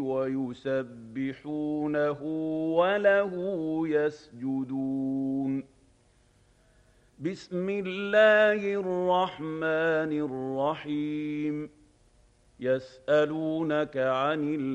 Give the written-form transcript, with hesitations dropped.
ويسبحونه وله يسجدون بسم الله الرحمن الرحيم يسألونك عن